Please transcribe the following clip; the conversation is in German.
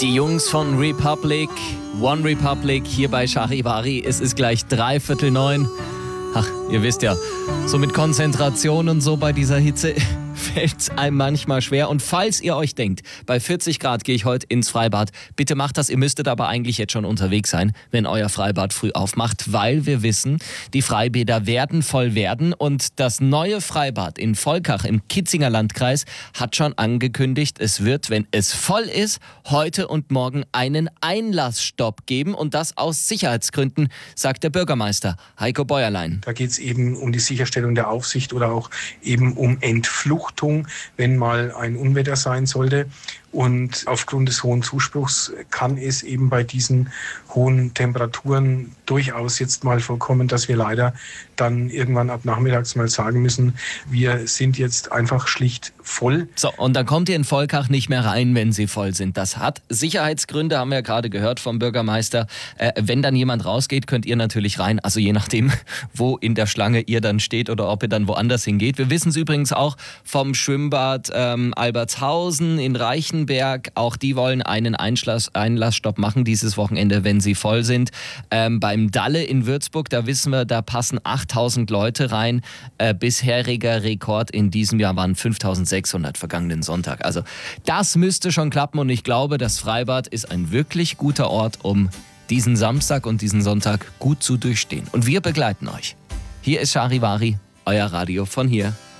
Die Jungs von Republic, One Republic, hier bei Charivari. Es ist gleich 8:45. Ach, ihr wisst ja, so mit Konzentration und so bei dieser Hitze fällt es einem manchmal schwer. Und falls ihr euch denkt, bei 40 Grad gehe ich heute ins Freibad, bitte macht das. Ihr müsstet aber eigentlich jetzt schon unterwegs sein, wenn euer Freibad früh aufmacht, weil wir wissen, die Freibäder werden voll werden. Und das neue Freibad in Volkach im Kitzinger Landkreis hat schon angekündigt, es wird, wenn es voll ist, heute und morgen einen Einlassstopp geben. Und das aus Sicherheitsgründen, sagt der Bürgermeister Heiko Bäuerlein. Da geht es eben um die Sicherstellung der Aufsicht oder auch eben um Entfluchtung, wenn mal ein Unwetter sein sollte. Und aufgrund des hohen Zuspruchs kann es eben bei diesen hohen Temperaturen durchaus jetzt mal vorkommen, dass wir leider dann irgendwann ab nachmittags mal sagen müssen, wir sind jetzt einfach schlicht voll. So, und dann kommt ihr in Volkach nicht mehr rein, wenn sie voll sind. Das hat Sicherheitsgründe, haben wir ja gerade gehört vom Bürgermeister. Wenn dann jemand rausgeht, könnt ihr natürlich rein. Also je nachdem, wo in der Schlange ihr dann steht oder ob ihr dann woanders hingeht. Wir wissen es übrigens auch vom Schwimmbad Albertshausen in Reichenberg. Auch die wollen einen Einlassstopp machen dieses Wochenende, wenn sie voll sind. Beim Dalle in Würzburg, da wissen wir, da passen 8.000 Leute rein. Bisheriger Rekord in diesem Jahr waren 5.600 vergangenen Sonntag. Also das müsste schon klappen und ich glaube, das Freibad ist ein wirklich guter Ort, um diesen Samstag und diesen Sonntag gut zu durchstehen. Und wir begleiten euch. Hier ist Charivari, euer Radio von hier.